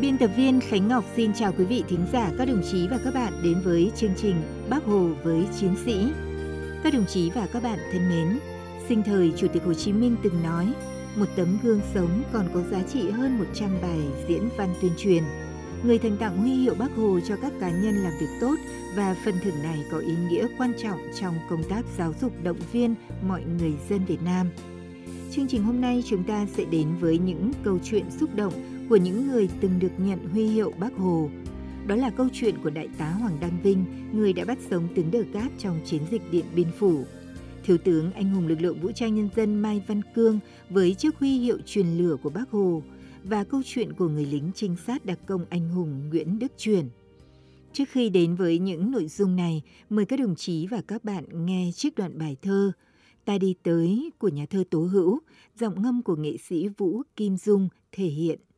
Biên tập viên Khánh Ngọc xin chào quý vị thính giả, các đồng chí và các bạn đến với chương trình Bác Hồ với Chiến sĩ. Các đồng chí và các bạn thân mến, sinh thời Chủ tịch Hồ Chí Minh từng nói, một tấm gương sống còn có giá trị hơn 100 bài diễn văn tuyên truyền. Người thành tặng huy hiệu Bác Hồ cho các cá nhân làm việc tốt và phần thưởng này có ý nghĩa quan trọng trong công tác giáo dục động viên mọi người dân Việt Nam. Chương trình hôm nay chúng ta sẽ đến với những câu chuyện xúc động của những người từng được nhận huy hiệu Bác Hồ. Đó là câu chuyện của Đại tá Hoàng Đăng Vinh, người đã bắt sống tướng Đờ Cát trong chiến dịch Điện Biên Phủ. Thiếu tướng anh hùng lực lượng vũ trang nhân dân Mai Văn Cương với chiếc huy hiệu truyền lửa của Bác Hồ và câu chuyện của người lính trinh sát đặc công anh hùng Nguyễn Đức Truyền. Trước khi đến với những nội dung này, mời các đồng chí và các bạn nghe trích đoạn bài thơ Ta đi tới của nhà thơ Tố Hữu, giọng ngâm của nghệ sĩ Vũ Kim Dung thể hiện.